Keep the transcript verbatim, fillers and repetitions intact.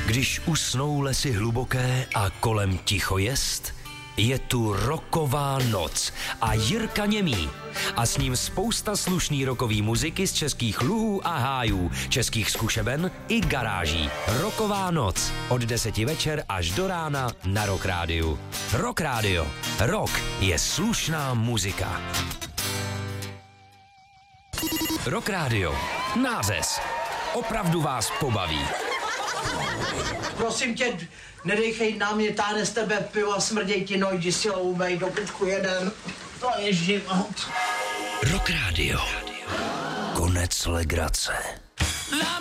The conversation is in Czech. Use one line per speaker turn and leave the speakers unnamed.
Když usnou lesy hluboké a kolem ticho jest, je tu rocková noc a Jirka Němý. A s ním spousta slušný rockový muziky z českých luhů a hájů, českých zkušeben i garáží. Rocková noc od deseti večer až do rána na Rock Rádiu. Rock Rádio. Rock je slušná muzika. Rock Rádio. Nářez. Opravdu vás pobaví.
Prosím tě, nedejchej na mě, táhne z tebe pivo a smrděj ti nohy, jdi si loubej, do pičku jeden. To je život.
Rock Rádio. Konec legrace.